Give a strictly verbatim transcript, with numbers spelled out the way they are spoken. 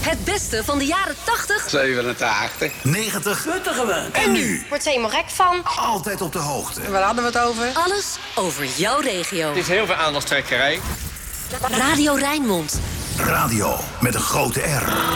Het beste van de jaren tachtig, zevenentachtig, negentig, Nuttigen we. en nu. Wordt er helemaal gek van. Altijd op de hoogte. En waar hadden we het over? alles over jouw regio. Het is heel veel aandachtstrekkerij. Radio Rijnmond. Radio met een grote R.